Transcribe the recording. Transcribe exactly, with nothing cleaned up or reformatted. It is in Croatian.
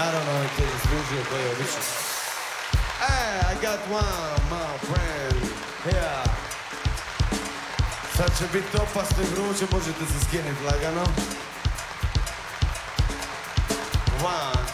Naravno, on te zaslužio, to je obično. Hey, I got one, my friend, yeah. Sad će biti opasno i vruće, možete se skinuti lagano. One,